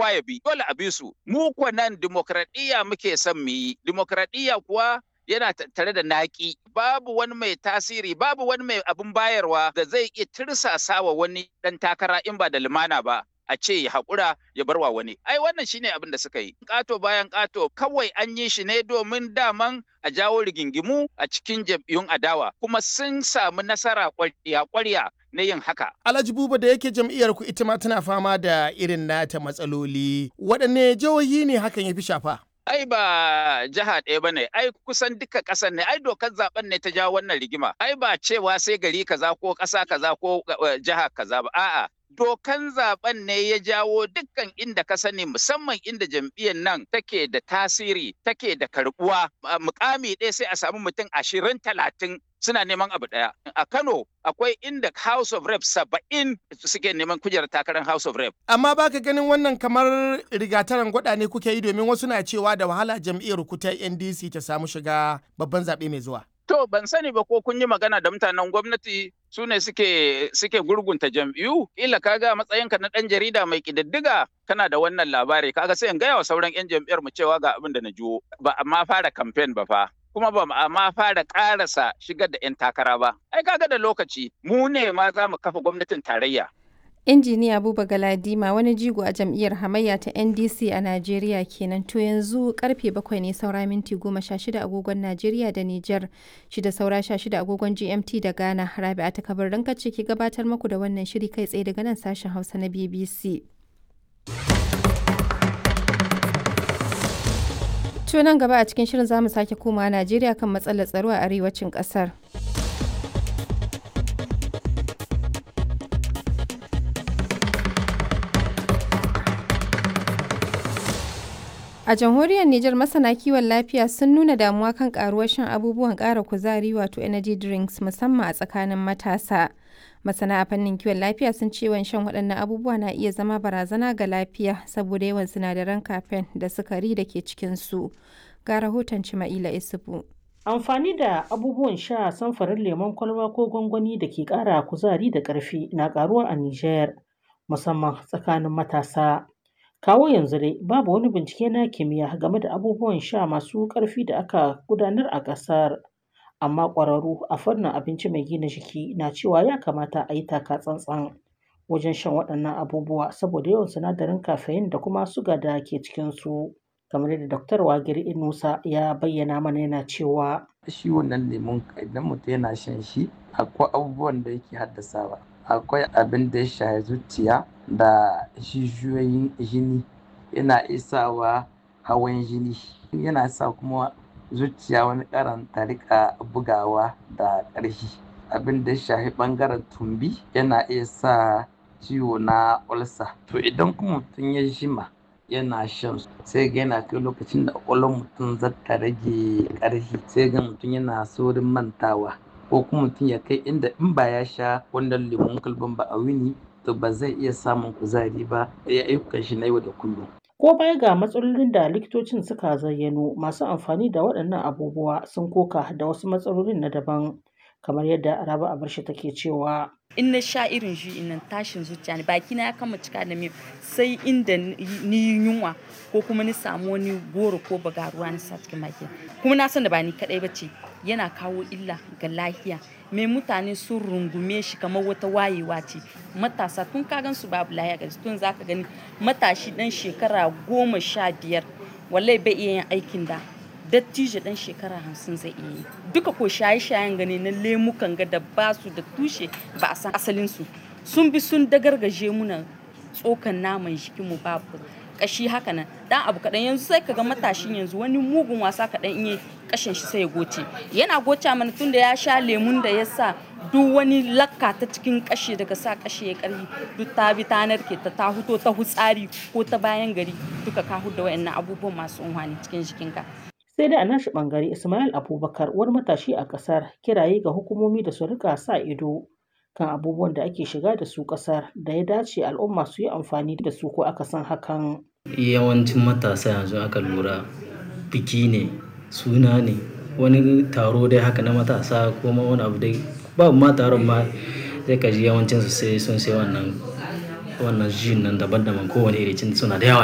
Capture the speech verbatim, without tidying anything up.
kowa ya bi, dole a bi su. Mu kuwa nan dimokuraɗiyya muke son mu yi, dimokuraɗiyya kuwa yana tattare da naƙi, babu wani mai tasiri, babu wani mai abin bayarwa da zai iya tirsasa wa wani ɗan takara in ba da lumana ba. A ce ya haƙura ya bar wa wani. Ai wannan shine abin da suka yi. Ƙato bayan ƙato kawai an yi shi ne domin daman a jawo rigingimu a cikin jam'iyyun adawa. Kuma sun samu nasara ƙwarya-ƙwarya na yin haka. Alhaji Buba, da yake jam'iyyar ku ita ma tana fama da irin nata matsaloli, waɗanne jihohi ne hakan ya fi shafa? Ai ba jiha ɗaya ba ne, ai kusan duka ƙasar ne, ai dokar zaben ne ta jawo wannan rigima. Ai ba cewa sai gari kaza ko ƙasa kaza ko jiha kaza ba, a'a. Dokan zaben ne ya jawo dukkan inda ka sani, musamman inda jam'iyyar nan take da tasiri, take da karbuwa. Mukami ɗaya sai a samu mutum ashirin talatin suna neman abu ɗaya. A Kano akwai inda House of Rep saba'in suke neman kujerar takarar House of Rep. Amma baka ganin wannan kamar rigataran gwada ne kuke yi, domin wasu na cewa da wahala jam'iyyar ku ta N D C ta samu shiga babban zaɓe mai zuwa. To ban sani ba ko kun yi magana da mutanen gwamnati su ne suke suke gurgunta jam'iyyu. Ila kaga matsayinka na ɗan jarida mai ƙididdiga kana da wannan labari, kaga sai in gaya wa sauran 'yan jam'iyyar mu cewa ga abin da na jiwo. Ba amma fara kamfen ba fa. Kuma ba amma fara ƙarasa shigar da 'yan takara ba. Ai kaga da lokaci mu ne ma za mu kafa gwamnatin tarayya. Injiniya Buba Galadima, wani jigo a jam'iyyar hamayya ta N D C a Najeriya kenan. To yanzu karfe bakwai ne saura minti goma sha shida agogon Najeriya da Nijar, shida saura sha shida agogon G M T da Ghana. Rabi'a ta kabarin ce ke gabatar muku da wannan shiri kai tsaye daga nan sashen Hausa na B B C. To nan gaba a cikin shirin zamu sake komawa Najeriya kan matsalar tsaro a arewacin kasar. A jamhuriyar Nijar, masana kiwon lafiya sun nuna damuwa kan karuwar shan abubuwan ƙara kuzari wato energy drinks, musamman a tsakanin matasa. Masana a fannin kiwon lafiya sun ce yawan shan waɗannan abubuwa na iya zama barazana ga lafiya saboda yawan sinadaran caffeine da sukari da ke cikinsu. Ga rahoton Cima'ila Isufu. Amfani da abubuwan sha samfarin lemon kwalba ko gwangwani da ke ƙara kuzari da ƙarfi na ƙaruwa a Nijar, musamman tsakanin matasa. Kawo yanzu dai babu wani bincike na kimiyya game da abubuwan sha masu ƙarfi da aka gudanar a ƙasar, amma ƙwararru a fannin abinci mai gina jiki na cewa ya kamata a yi taka tsantsan wajen shan waɗannan abubuwa saboda yawan sinadarin caffeine da kuma suga da ke cikinsu. Kamar yadda Daktar Wagiri Inusa ya bayyana mana, yana cewa shi wannan lemon idan mutum yana shan shi akwai abubuwan da yake haddasawa. Akwai abin da ya shafi zuciya da jijiyoyin jini, yana isawa hawan jini, yana sa kuma zuciya wani karan ta rika bugawa da ƙarfi. Abin da ya shafi ɓangaren tumbi yana iya sa ciwo na ulcer. To idan kuma mutum ya jima yana shan su sai ga yana kai lokacin da ƙwaƙwalwar mutum za ta rage ƙarfi, sai ga mutum yana saurin mantawa, ko kuma mutum ya kai inda in ba ya sha wannan lemon kwalban ba a wuni to ba zai iya samun kuzari ba ya ayyukan shi na yau da kullum. Ko baya ga matsalolin da likitocin suka zayyano, masu amfani da waɗannan abubuwa sun koka da wasu matsalolin na daban, kamar yadda Rabi Abarshi take cewa. In na sha irin shi innan tashin zuciya ne, baki na ya kama cika da miyau sai inda ni yunwa ko kuma ni samu wani goro ko bagaruwa na sa cikin baki. Kuma na san da ba ni kadai bace, yana kawo illa ga lafiya. Mai mutane sun rungume shi kamar wata wayewa ce. Matasa tun ka gan su babu lafiya ga tun zaka gani matashi dan shekara goma sha biyar wallahi bai iya yin aikin da dattijo dan shekara hamsin zai iya yi. Duka ko shaye-shayen gani na lemukan ga da ba su da tushe, ba a san asalin su. Sun bi sun dagargaje muna tsokan naman jikin mu, babu kashi haka nan. Dan abu kadan yanzu sai kaga matashin yanzu wani mugun wasa kadan in yi kashin shi sai ya goce. Yana goce mana tunda ya sha lemun da ya sa duk wani lakka ta cikin kashi daga sa kashi ya karhi duk ta bi ta narke ta ta huto ta hutsari ko ta bayan gari, duka ka hudda wayannan abubuwan masu unhwani cikin jikinka. Sai dai a nashi bangare Ismail Abubakar, wani matashi a kasar, kiraye ga hukumomi da su rika sa ido kan abubuwan da ake shiga da su kasar da ya dace al'umma su yi amfani da su ko aka san hakan. Yawancin matasa yanzu aka lura biki ne, suna ne, wani taro dai haka na matasa ko ma wani abu dai, babu ma taron ma sai ka ji yawancin su sai sun sai wannan wannan jin nan daban-daban kowane iri suna da yawa.